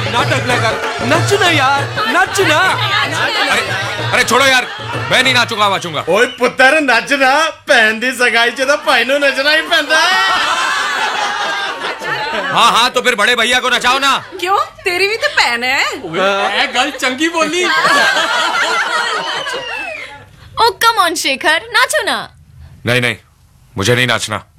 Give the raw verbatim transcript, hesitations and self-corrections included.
यार नाटक ना कर, नच ना यार, नच ना। अरे अरे छोड़ो यार, मैं नहीं नाचूंगा वाचूंगा। ओए पुत्र नचना, भैन दी सगाई च तो भाई नूं नचना ही पैंदा। हाँ हाँ तो फिर बड़े भैया को नचाओ ना। क्यों, तेरी भी तो भैन है। ए गल चंगी बोली। ओ कम ऑन शेखर, नाचो ना। नहीं नहीं, मुझे नहीं नाचना।